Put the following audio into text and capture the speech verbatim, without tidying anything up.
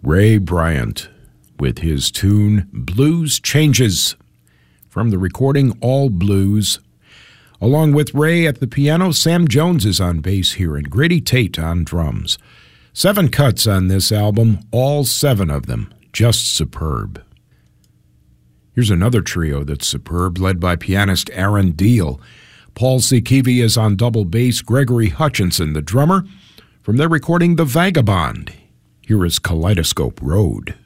Ray Bryant with his tune Blues Changes from the recording All Blues. Along with Ray at the piano, Sam Jones is on bass here and Grady Tate on drums. Seven cuts on this album, all seven of them just superb. Here's another trio that's superb, led by pianist Aaron Deal. Paul Sikivi is on double bass, Gregory Hutchinson, the drummer, from their recording The Vagabond. Here is Kaleidoscope Road.